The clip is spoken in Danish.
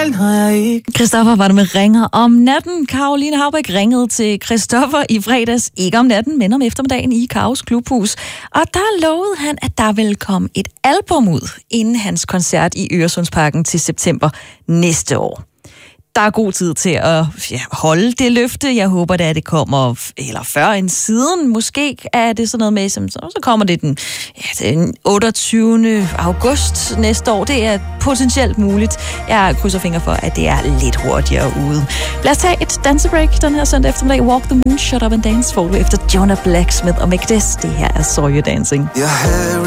når jeg ikke... Christoffer var det med Ringer om natten. Caroline Haubæk ringede til Christoffer i fredags, ikke om natten, men om eftermiddagen i Kaos Klubhus. Og der lovede han, at der ville komme et album ud inden hans koncert i Øresundsparken til september næste år. Der er god tid til at holde det løfte. Jeg håber, at det kommer eller før end siden. Måske er det sådan noget med, så kommer det den 28. august næste år. Det er potentielt muligt. Jeg krydser fingre for, at det er lidt hurtigere ude. Lad os tage et dansebreak den her søndag eftermiddag. Walk the Moon, Shut Up and Dance får du efter Jonah Blacksmith og Make This. Det her er Saw You Dancing.